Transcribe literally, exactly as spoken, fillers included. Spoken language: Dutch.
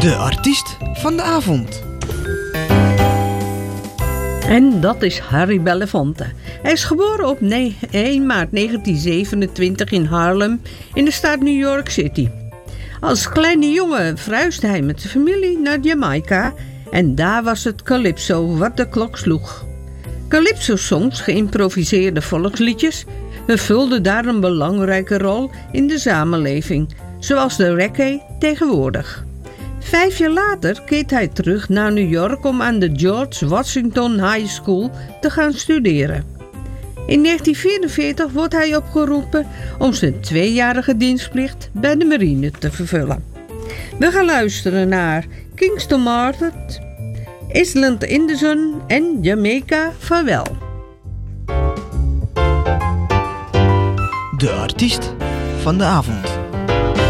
De artiest van de avond. En dat is Harry Belafonte. Hij is geboren op één maart negentien zevenentwintig in Harlem in de staat New York City. Als kleine jongen verhuisde hij met zijn familie naar Jamaica en daar was het calypso wat de klok sloeg. Calypso-songs, geïmproviseerde volksliedjes, vervulden daar een belangrijke rol in de samenleving, zoals de reggae tegenwoordig. Vijf jaar later keert hij terug naar New York om aan de George Washington High School te gaan studeren. In negentien vierenveertig wordt hij opgeroepen om zijn tweejarige dienstplicht bij de marine te vervullen. We gaan luisteren naar Kingston Market, Island in the Sun en Jamaica Vaarwel. De artiest van de avond.